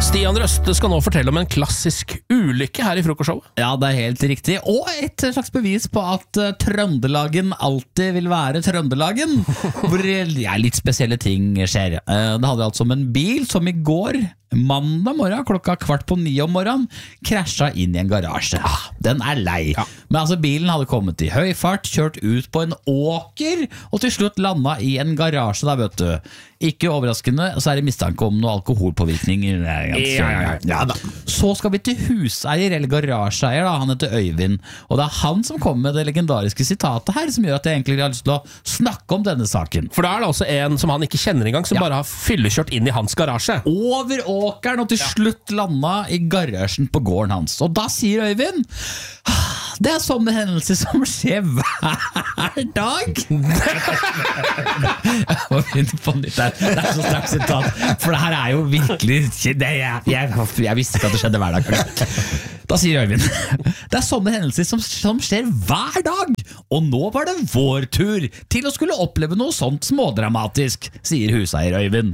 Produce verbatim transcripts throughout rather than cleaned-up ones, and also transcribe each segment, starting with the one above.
Stian Røste skal nå fortelle om en klassisk ulykke her i frokostshowet. Ja, det er helt riktig. Og et slags bevis på at uh, Trøndelagen alltid vil være Trøndelagen. Hvor ja, litt spesielle ting skjer. Uh, det hadde altså om en bil som i går, mandag morgen, klokka kvart på ni om morgenen, krasja inn i en garasje. Ah, den er lei. Ja. Men altså, bilen hadde kommet i høy fart, kjørt ut på en åker, og til slutt landa i en garasje der, vet du. Ikke overraskende, så er det mistanke om noe alkoholpåvirkning. Ja, ja, ja, da. Så skal vi til huseier, eller garasjeeier, da. Han heter Øyvind. Og det er han som kommer med det legendariske sitatet her, som gjør at jeg egentlig har lyst til å snakke om denne saken. For da er det også en som han ikke kjenner engang, som ja. bare har fyllekjørt inn i hans garasje. Over åkeren, og til ja. slutt landa i garasjen på gården hans. Og da sier Øyvind, det er sånne hendelser som skjer hver dag. Jeg må begynne på nytt her. Det er så straks sitat, for det her er jo virkelig det, jeg, jeg, jeg visste ikke at det skjedde hver dag. Da sier Øyvind, det er sånne hendelser som, som skjer hver dag, og nå var det vår tur til å skulle oppleve noe sånt smådramatisk, sier huseier Øyvind.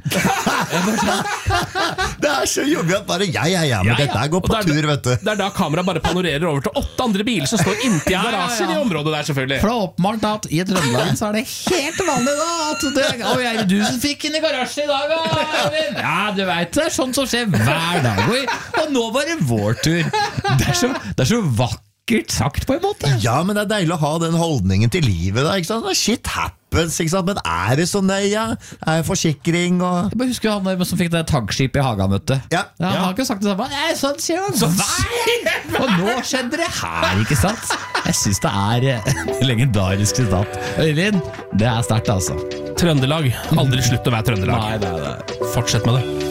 Det er så jobbig at bare jeg, jeg, jeg, men ja, ja. dette går på der, tur, vet du. Det er da kameraet bare panorerer over til åtte andre biler som står inntil ja, garasjen ja, ja. i området der, selvfølgelig. For det er oppmalt at i Trøndelag så er det helt vanlig da, at det, å, jeg er du som fikk inn i garasjen i dag, Øyvind. Ja, du vet, det er sånt som skjer hver dag, og nå var det vår tur. Det er så, det er så vakkert sagt på en måte. Ja, men det er deilig å ha den holdningen til livet da, ikke sant? Shit happens, ikke sant? Men er det så nøye? Er det forsikring og... Jeg bare husker han som fikk det taggskipet i Haga, vet du. Ja. Ja, han har ikke sagt det samme. Nei, sånn sier han. Sånn sier Og nå skjedde det her, ikke sant? Jeg synes det er legendarisk sitat. Øyvind, det er sterkt altså. Trøndelag, aldri slutt å være Trøndelag. Nei, det er det. Fortsett med det.